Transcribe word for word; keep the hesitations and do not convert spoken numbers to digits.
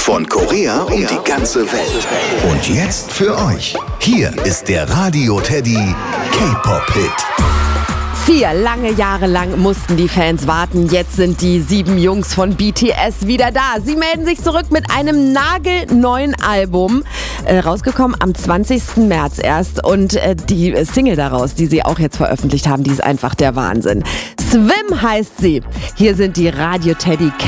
Von Korea um die ganze Welt. Und jetzt für euch. Hier ist der Radio Teddy K-Pop-Hit. Vier lange Jahre lang mussten die Fans warten. Jetzt sind die sieben Jungs von B T S wieder da. Sie melden sich zurück mit einem nagelneuen Album. Äh, rausgekommen am zwanzigsten März erst. Und äh, die Single daraus, die sie auch jetzt veröffentlicht haben, die ist einfach der Wahnsinn. Swim heißt sie. Hier sind die Radio Teddy